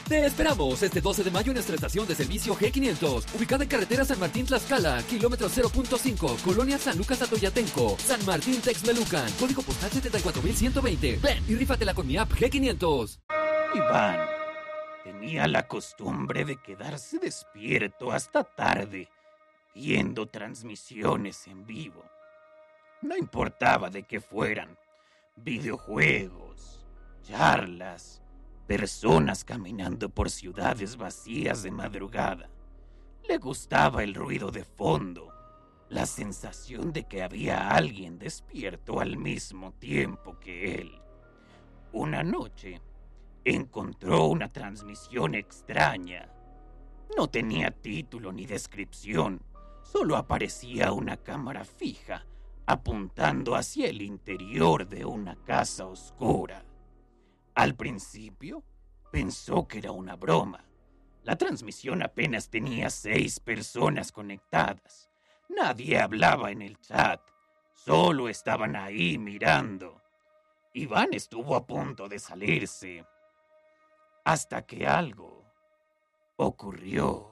Te esperamos este 12 de mayo en nuestra estación de servicio G500, ubicada en carretera San Martín Tlaxcala, kilómetro 0.5, Colonia San Lucas Atoyatenco, San Martín Texmelucan, código postal 74120. Ven y rífatela con mi app G500. Iván tenía la costumbre de quedarse despierto hasta tarde, viendo transmisiones en vivo. No importaba de qué fueran, videojuegos, charlas, personas caminando por ciudades vacías de madrugada. Le gustaba el ruido de fondo, la sensación de que había alguien despierto al mismo tiempo que él. Una noche encontró una transmisión extraña. No tenía título ni descripción, solo aparecía una cámara fija apuntando hacia el interior de una casa oscura. Al principio pensó que era una broma. La transmisión apenas tenía 6 personas conectadas. Nadie hablaba en el chat, solo estaban ahí mirando. Iván estuvo a punto de salirse, hasta que algo ocurrió.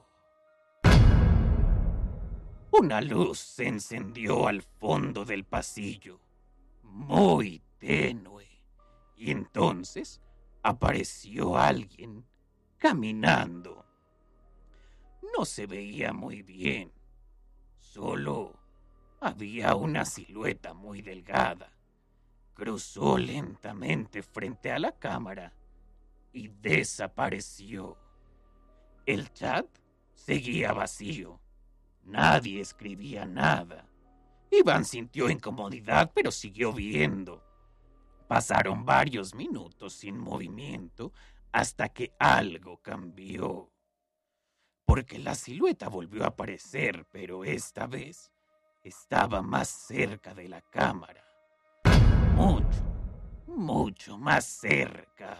Una luz se encendió al fondo del pasillo, muy tenue, y entonces apareció alguien caminando. No se veía muy bien, solo había una silueta muy delgada. Cruzó lentamente frente a la cámara y desapareció. El chat seguía vacío. Nadie escribía nada. Iván sintió incomodidad, pero siguió viendo. Pasaron varios minutos sin movimiento hasta que algo cambió. Porque la silueta volvió a aparecer, pero esta vez estaba más cerca de la cámara. Mucho más cerca.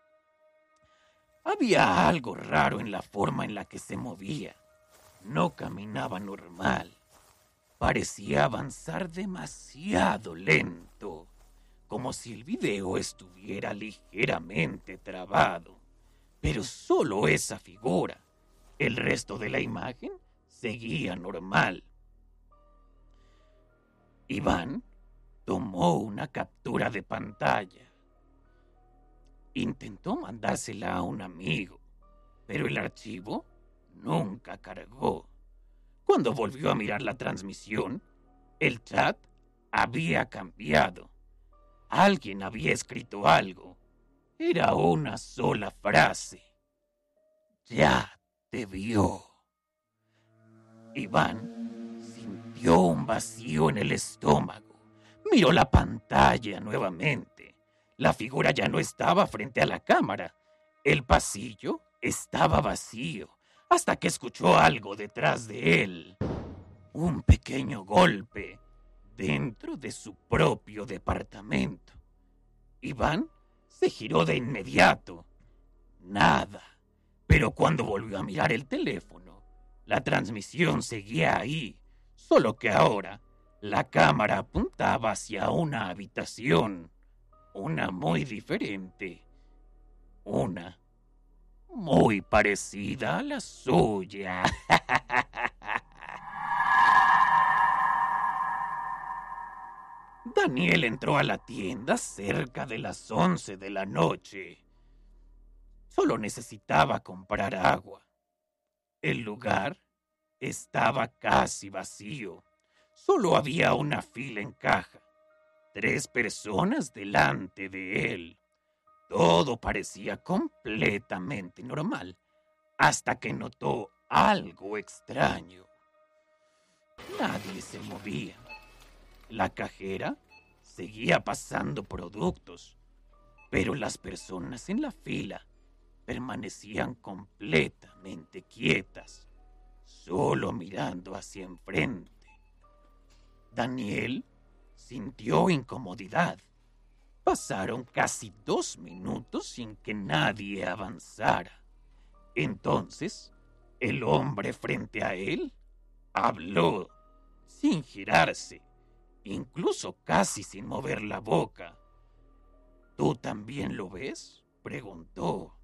Había algo raro en la forma en la que se movía. No caminaba normal. Parecía avanzar demasiado lento, como si el video estuviera ligeramente trabado. Pero solo esa figura. El resto de la imagen seguía normal. Iván tomó una captura de pantalla. Intentó mandársela a un amigo, pero el archivo nunca cargó. Cuando volvió a mirar la transmisión, el chat había cambiado. Alguien había escrito algo. Era una sola frase. Ya te vio. Iván sintió un vacío en el estómago. Miró la pantalla nuevamente. La figura ya no estaba frente a la cámara. El pasillo estaba vacío, hasta que escuchó algo detrás de él. Un pequeño golpe dentro de su propio departamento. Iván se giró de inmediato. Nada. Pero cuando volvió a mirar el teléfono, la transmisión seguía ahí, solo que ahora la cámara apuntaba hacia una habitación, una muy diferente, una muy parecida a la suya. Daniel entró a la tienda cerca de las 11 de la noche. Solo necesitaba comprar agua. El lugar estaba casi vacío. Solo había una fila en caja. 3 personas delante de él. Todo parecía completamente normal, hasta que notó algo extraño. Nadie se movía. La cajera seguía pasando productos, pero las personas en la fila permanecían completamente quietas, solo mirando hacia enfrente. Daniel sintió incomodidad. Pasaron casi 2 minutos sin que nadie avanzara. Entonces, el hombre frente a él habló, sin girarse, incluso casi sin mover la boca. ¿Tú también lo ves?, preguntó.